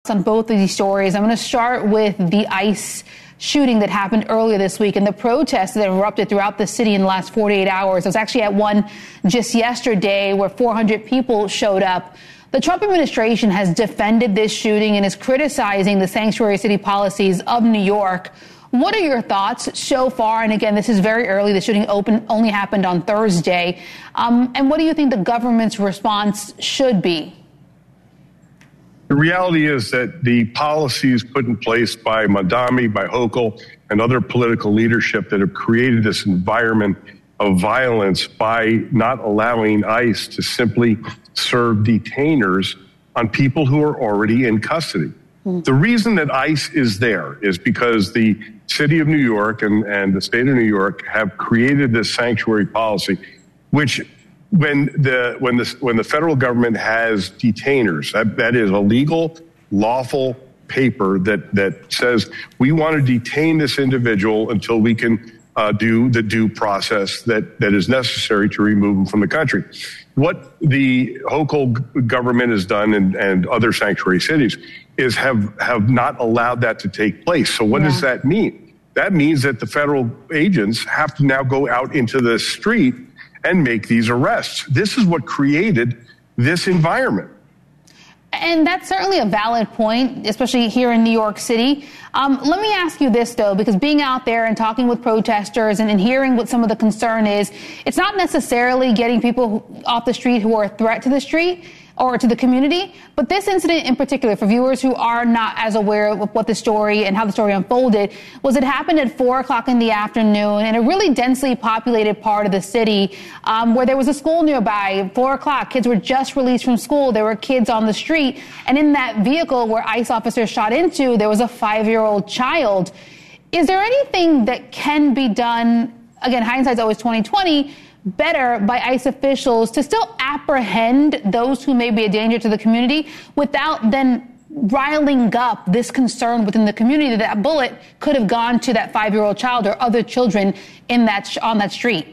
On both of these stories. I'm going to start with the ICE shooting that happened earlier this week and the protests that erupted throughout the city in the last 48 hours. I was actually at one just yesterday where 400 people showed up. The Trump administration has defended this shooting and is criticizing the sanctuary city policies of New York. What are your thoughts so far? And again, this is very early. The shooting only happened on Thursday. And what do you think the government's response should be? The reality is that the policies put in place by Mamdani, by Hochul, and other political leadership that have created this environment of violence by not allowing ICE to simply serve detainers on people who are already in custody. The reason that ICE is there is because the city of New York and the state of New York have created this sanctuary policy, which when the federal government has detainers, that is a legal, lawful paper that says we want to detain this individual until we can do the due process that is necessary to remove them from the country. What the Hochul government has done and other sanctuary cities is have not allowed that to take place. So what does that mean? That means that the federal agents have to now go out into the street and make these arrests. This is what created this environment. And that's certainly a valid point, especially here in New York City. Let me ask you this, though, because being out there and talking with protesters and hearing what some of the concern is, it's not necessarily getting people off the street who are a threat to the street or to the community. But this incident in particular, for viewers who are not as aware of what the story and how the story unfolded, was it happened at 4 o'clock in the afternoon in a really densely populated part of the city where there was a school nearby. 4 o'clock, kids were just released from school. There were kids on the street. And in that vehicle where ICE officers shot into, there was a 5-year-old child. Is there anything that can be done, again, hindsight's always 20/20, better by ICE officials to still apprehend those who may be a danger to the community without then riling up this concern within the community that that bullet could have gone to that 5-year-old child or other children on that street?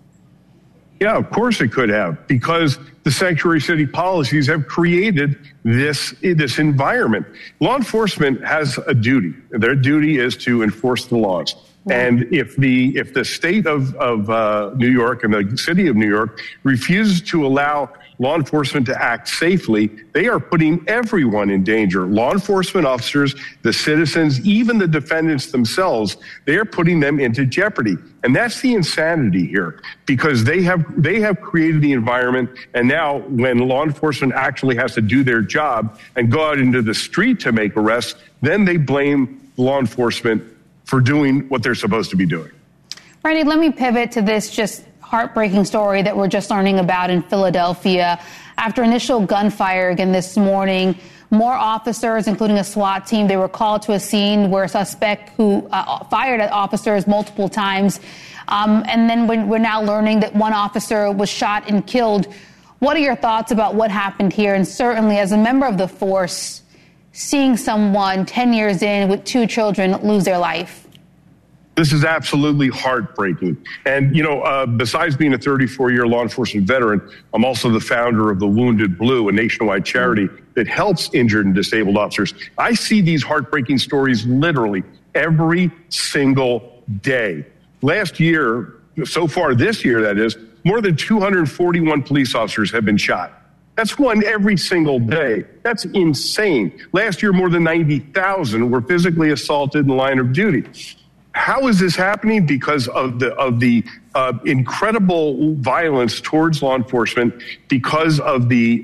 Yeah, of course it could have, because the sanctuary city policies have created this environment. Law enforcement has a duty. Their duty is to enforce the laws. And if the state of New York and the city of New York refuses to allow law enforcement to act safely, they are putting everyone in danger. Law enforcement officers, the citizens, even the defendants themselves, they are putting them into jeopardy. And that's the insanity here, because they have created the environment. And now when law enforcement actually has to do their job and go out into the street to make arrests, then they blame law enforcement for doing what they're supposed to be doing. Randy, let me pivot to this just heartbreaking story that we're just learning about in Philadelphia. After initial gunfire again this morning, more officers, including a SWAT team, they were called to a scene where a suspect who fired at officers multiple times. And then we're now learning that one officer was shot and killed. What are your thoughts about what happened here? And certainly as a member of the force, seeing someone 10 years in with 2 children lose their life? This is absolutely heartbreaking. And, besides being a 34-year law enforcement veteran, I'm also the founder of the Wounded Blue, a nationwide charity that helps injured and disabled officers. I see these heartbreaking stories literally every single day. Last year, so far this year, that is, more than 241 police officers have been shot. That's one every single day. That's insane. Last year, more than 90,000 were physically assaulted in the line of duty. How is this happening? Because of the incredible violence towards law enforcement, because of the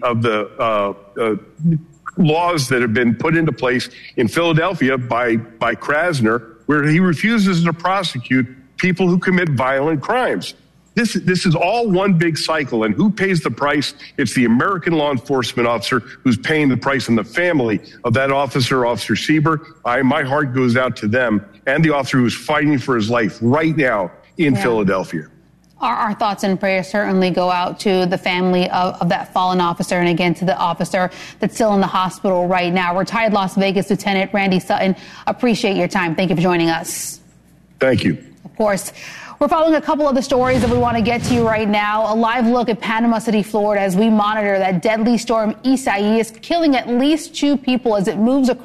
laws that have been put into place in Philadelphia by Krasner, where he refuses to prosecute people who commit violent crimes. This is all one big cycle, and who pays the price? It's the American law enforcement officer who's paying the price, and the family of that officer, Officer Sieber. My heart goes out to them and the officer who's fighting for his life right now in Philadelphia. Our thoughts and prayers certainly go out to the family of that fallen officer, and again to the officer that's still in the hospital right now. Retired Las Vegas Lieutenant Randy Sutton, appreciate your time. Thank you for joining us. Thank you. Of course, We're following a couple of the stories that we want to get to you right now. A live look at Panama City, Florida, as we monitor that deadly storm Isaias, killing at least 2 people as it moves across